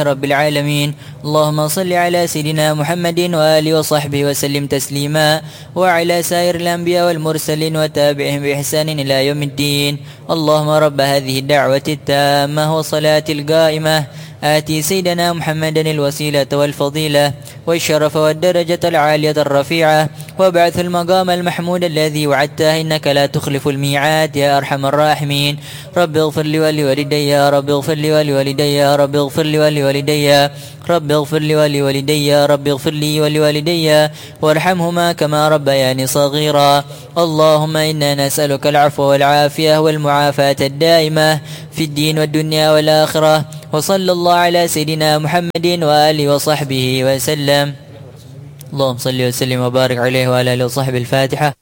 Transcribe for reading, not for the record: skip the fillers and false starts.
رب العالمين. اللهم صل على سيدنا محمد وآله وصحبه وسلم تسليما، وعلى سائر الأنبياء والمرسلين وتابعهم بإحسان إلى يوم الدين. اللهم رب هذه الدعوة التامة والصلاة القائمة آتي سيدنا محمدا الوسيلة والفضيلة والشرف والدرجة العالية الرفيعة، وابعث المقام المحمود الذي وعدته إنك لا تخلف الميعاد يا أرحم الراحمين. رب اغفر لي ولوالدي يا رب اغفر لي ولوالدي يا رب اغفر لي ولوالدي رب اغفر لي ولوالدي رب اغفر لي ولوالدي وارحمهما كما ربياني صغيرا. اللهم إنا نسألك العفو والعافية والمعافاة الدائمة في الدين والدنيا والآخرة. وصلى الله على سيدنا محمد وآله وصحبه وسلم. اللهم صل وسلم وبارك عليه وعلى آله وصحبه. الفاتحة.